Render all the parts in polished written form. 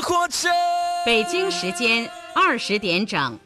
活着。 北京时间20点整。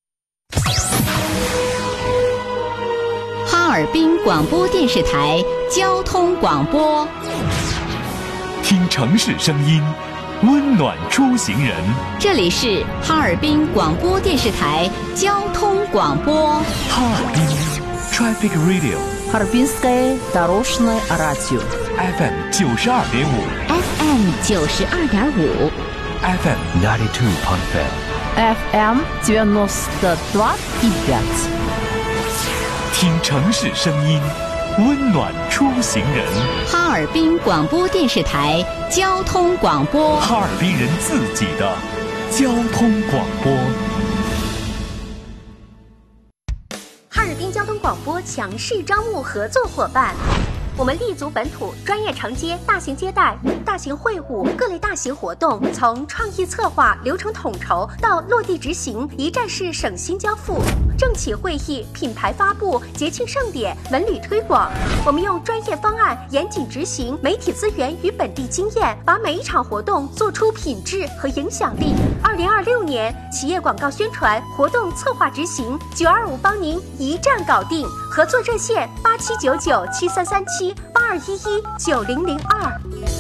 哈尔滨广播电视台交通广播， 听城市声音，温暖出行人。 这里是哈尔滨广播电视台交通广播。 哈尔滨 Traffic Radio， Харбинское дорожное радио FM 92.5 FM 92.5 FM 92.5 FM 92.5。 听城市声音，温暖出行人。 哈尔滨广播电视台交通广播， 哈尔滨人自己的交通广播。 哈尔滨交通广播强势招募合作伙伴。我们立足本土，专业承接大型接待、大型会晤、各类大型活动，从创意策划、流程统筹到落地执行，一站式省心交付。政企会议、品牌发布、节庆盛典、文旅推广，我们用专业方案严谨执行，媒体资源与本地经验，把每一场活动做出品质和影响力。2026年企业广告宣传、活动策划执行，925帮您一站搞定。合作热线8799733782119002。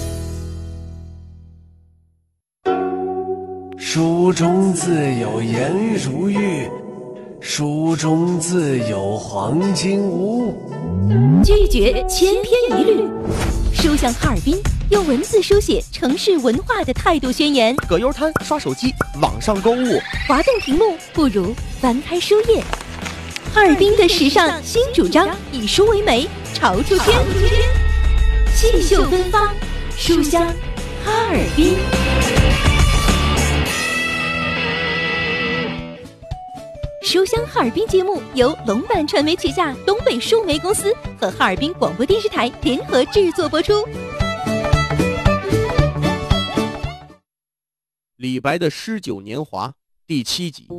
书中自有颜如玉，书中自有黄金屋。 拒绝千篇一律，书香哈尔滨用文字书写城市文化的态度宣言。 葛优瘫刷手机，网上购物， 滑动屏幕不如翻开书页。哈尔滨的时尚新主张，以书为媒，潮出圈，气秀芬芳，书香哈尔滨。书香哈尔滨节目由龙版传媒旗下东北数媒公司和哈尔滨广播电视台联合制作播出。 李白的诗酒年华第7集。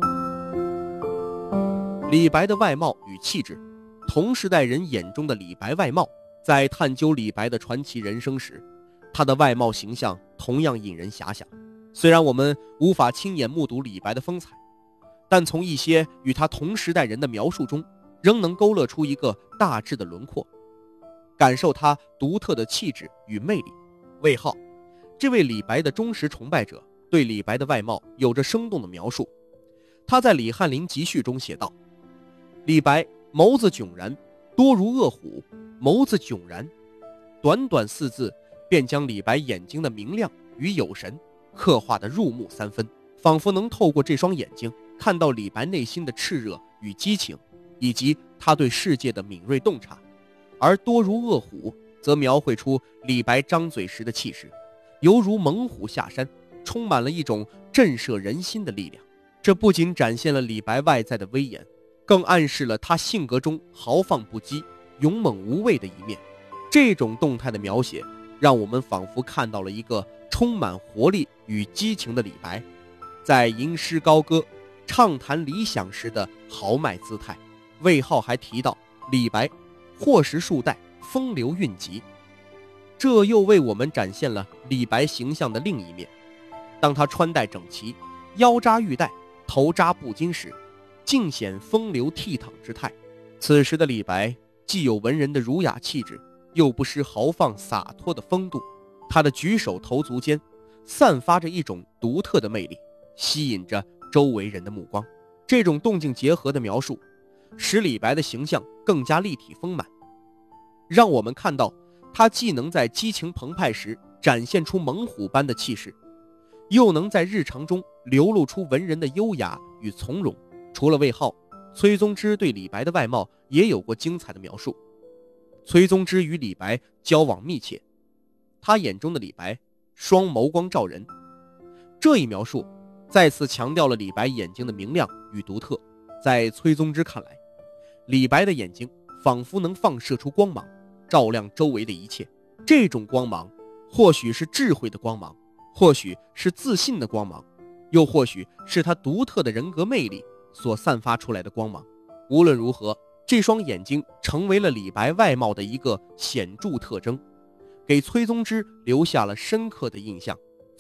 李白的外貌与气质，同时代人眼中的李白外貌，在探究李白的传奇人生时，他的外貌形象同样引人遐想。虽然我们无法亲眼目睹李白的风采，但从一些与他同时代人的描述中，仍能勾勒出一个大致的轮廓，感受他独特的气质与魅力。魏浩，这位李白的忠实崇拜者，对李白的外貌有着生动的描述。他在《李翰林集序》中写道：李白眸子炯然，多如恶虎，眸子炯然。短短4字便将李白眼睛的明亮与有神刻画得入木3分，仿佛能透过这双眼睛看到李白内心的炽热与激情，以及他对世界的敏锐洞察。而多如恶虎则描绘出李白张嘴时的气势，犹如猛虎下山，充满了一种震慑人心的力量。这不仅展现了李白外在的威严，更暗示了他性格中豪放不羁、勇猛无畏的一面。这种动态的描写，让我们仿佛看到了一个充满活力与激情的李白，在吟诗高歌、畅谈理想时的豪迈姿态。魏浩还提到，李白或时数代，风流韵集，这又为我们展现了李白形象的另一面。当他穿戴整齐，腰扎玉带，头扎布巾时，尽显风流倜傥之态。此时的李白既有文人的儒雅气质，又不失豪放洒脱的风度。他的举手投足间散发着一种独特的魅力，吸引着周围人的目光。这种动静结合的描述，使李白的形象更加立体丰满，让我们看到他既能在激情澎湃时展现出猛虎般的气势，又能在日常中流露出文人的优雅与从容。除了魏浩，崔宗之对李白的外貌也有过精彩的描述。崔宗之与李白交往密切，他眼中的李白双眸光照人，这一描述再次强调了李白眼睛的明亮与独特。在崔宗之看来，李白的眼睛仿佛能放射出光芒，照亮周围的一切。这种光芒或许是智慧的光芒，或许是自信的光芒，又或许是他独特的人格魅力所散发出来的光芒。无论如何，这双眼睛成为了李白外貌的一个显著特征，给崔宗之留下了深刻的印象。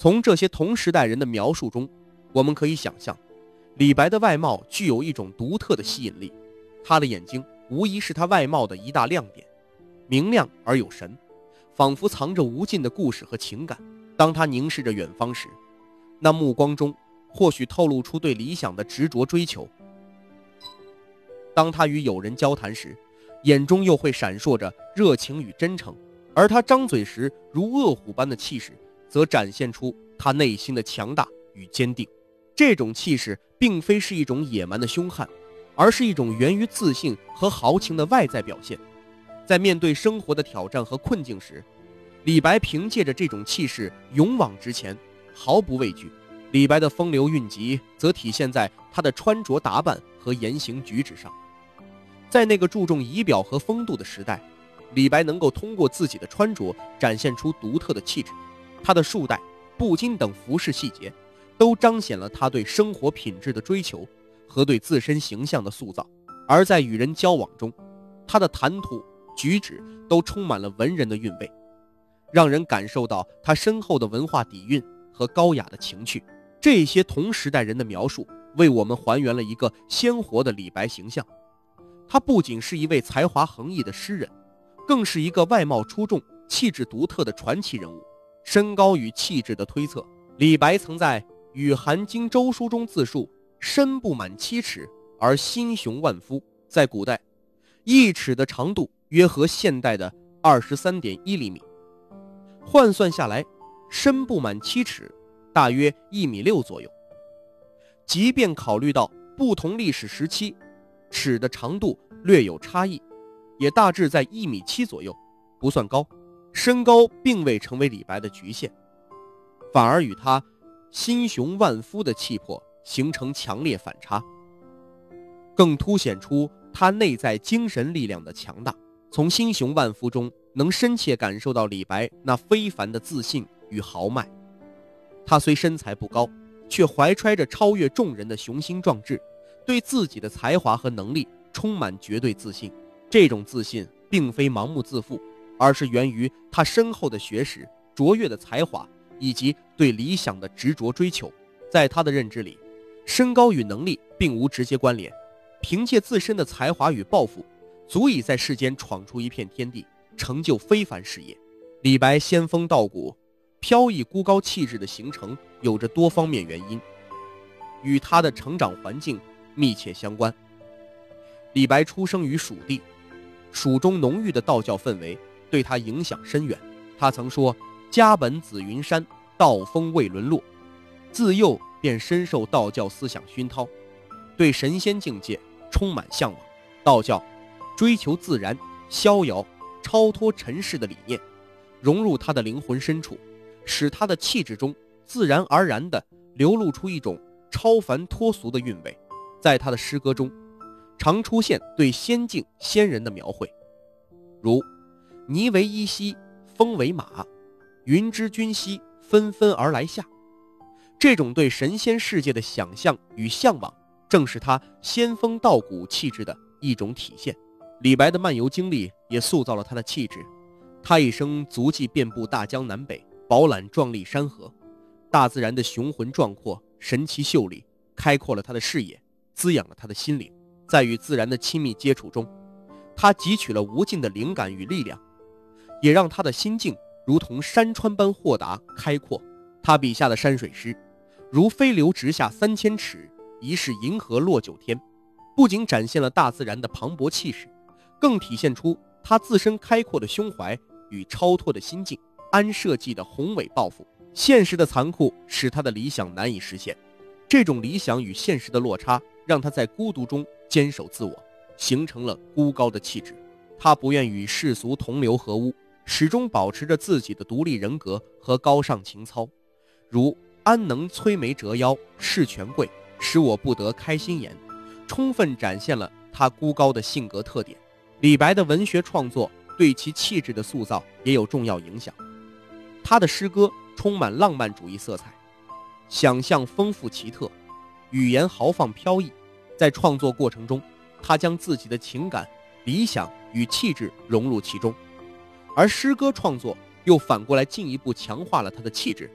从这些同时代人的描述中，我们可以想象，李白的外貌具有一种独特的吸引力，他的眼睛无疑是他外貌的一大亮点，明亮而有神，仿佛藏着无尽的故事和情感。当他凝视着远方时，那目光中或许透露出对理想的执着追求；当他与友人交谈时，眼中又会闪烁着热情与真诚。而他张嘴时如饿虎般的气势，则展现出他内心的强大与坚定。这种气势并非是一种野蛮的凶悍，而是一种源于自信和豪情的外在表现。在面对生活的挑战和困境时，李白凭借着这种气势勇往直前，毫不畏惧。李白的风流韵集则体现在他的穿着打扮和言行举止上。在那个注重仪表和风度的时代，李白能够通过自己的穿着展现出独特的气质。他的束带、布巾等服饰细节都彰显了他对生活品质的追求和对自身形象的塑造。而在与人交往中，他的谈吐举止都充满了文人的韵味，让人感受到他深厚的文化底蕴和高雅的情趣。这些同时代人的描述为我们还原了一个鲜活的李白形象。他不仅是一位才华横溢的诗人，更是一个外貌出众、气质独特的传奇人物。身高与气质的推测，李白曾在《与韩荆州书》中自述：身不满7尺，而心雄万夫。在古代，1尺的长度约合现代的23.1厘米，换算下来，身不满7尺大约1.6米左右。即便考虑到不同历史时期尺的长度略有差异，也大致在1.7米左右，不算高。身高并未成为李白的局限，反而与他心雄万夫的气魄形成强烈反差，更凸显出他内在精神力量的强大。从心雄万夫中能深切感受到李白那非凡的自信与豪迈。他虽身材不高，却怀揣着超越众人的雄心壮志，对自己的才华和能力充满绝对自信。这种自信并非盲目自负，而是源于他深厚的学识、卓越的才华以及对理想的执着追求。在他的认知里，身高与能力并无直接关联，凭借自身的才华与抱负，足以在世间闯出一片天地，成就非凡事业。李白仙风道骨、飘逸孤高气质的形成有着多方面原因，与他的成长环境密切相关。李白出生于蜀地，蜀中浓郁的道教氛围对他影响深远。他曾说：家本紫云山，道风未沦落。自幼便深受道教思想熏陶，对神仙境界充满向往。道教追求自然、逍遥、超脱尘世的理念融入他的灵魂深处，使他的气质中自然而然地流露出一种超凡脱俗的韵味。在他的诗歌中常出现对仙境仙人的描绘，如泥为衣兮风为马，云之君兮纷纷而来下。这种对神仙世界的想象与向往，正是他仙风道骨气质的一种体现。李白的漫游经历也塑造了他的气质。他一生足迹遍布大江南北，饱览壮丽山河，大自然的雄浑壮阔、神奇秀丽，开阔了他的视野，滋养了他的心灵。在与自然的亲密接触中，他汲取了无尽的灵感与力量，也让他的心境如同山川般豁达开阔。他笔下的山水诗，如飞流直下3000尺，疑是银河落9天，不仅展现了大自然的磅礴气势，更体现出他自身开阔的胸怀与超脱的心境，安社稷的宏伟抱负。现实的残酷使他的理想难以实现，这种理想与现实的落差，让他在孤独中坚守自我，形成了孤高的气质。他不愿与世俗同流合污，始终保持着自己的独立人格和高尚情操，如安能摧眉折腰事权贵，使我不得开心颜，充分展现了他孤高的性格特点。李白的文学创作对其气质的塑造也有重要影响。他的诗歌充满浪漫主义色彩，想象丰富奇特，语言豪放飘逸。在创作过程中，他将自己的情感、理想与气质融入其中，而诗歌创作又反过来进一步强化了他的气质。